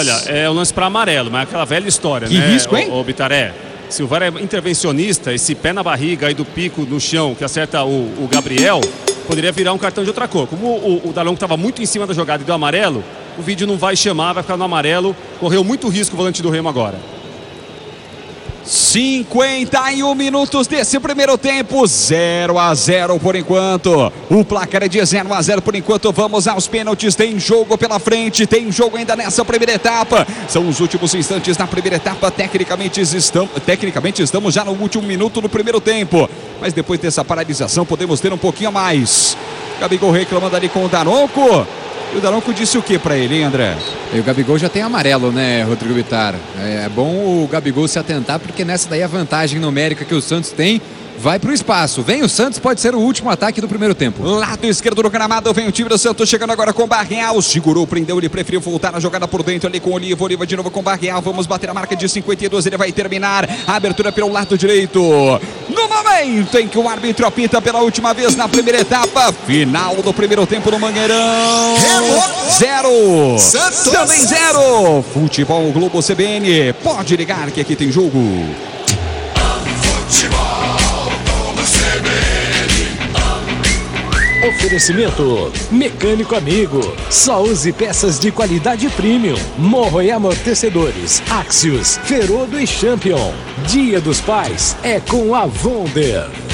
Olha, é um lance para amarelo, mas é aquela velha história, que né? Risco, hein? O Bitaré. Se o VAR é intervencionista, esse pé na barriga aí do pico no chão que acerta o Gabriel, poderia virar um cartão de outra cor. Como o Daronco estava muito em cima da jogada e deu amarelo, o vídeo não vai chamar, vai ficar no amarelo. Correu muito risco o volante do Remo agora. 51 minutos desse primeiro tempo, 0-0 por enquanto. O placar é de 0-0 por enquanto. Vamos aos pênaltis. Tem jogo pela frente, tem jogo ainda nessa primeira etapa. São os últimos instantes na primeira etapa. Tecnicamente estamos já no último minuto do primeiro tempo. Mas depois dessa paralisação podemos ter um pouquinho a mais. Gabigol reclamando ali com o Daronco. E o Daronco disse o que pra ele, hein, André? E o Gabigol já tem amarelo, né, Rodrigo Bittar? É bom o Gabigol se atentar, porque nessa daí a vantagem numérica que o Santos tem vai pro espaço. Vem o Santos, pode ser o último ataque do primeiro tempo. Lado esquerdo do gramado, vem o time do Santos chegando agora com o Barreal. Segurou, prendeu, ele preferiu voltar na jogada por dentro ali com o Oliva. Oliva de novo com o Barreal. Vamos bater a marca de 52, ele vai terminar. A abertura pelo lado direito. No momento em que o árbitro apita pela última vez na primeira etapa. Final do primeiro tempo no Mangueirão. 0. Santos. Também 0. Futebol Globo CBN. Pode ligar que aqui tem jogo. Oferecimento Mecânico Amigo. Só use peças de qualidade premium. Morro e amortecedores. Axios, Ferodo e Champion. Dia dos Pais é com a Wonder.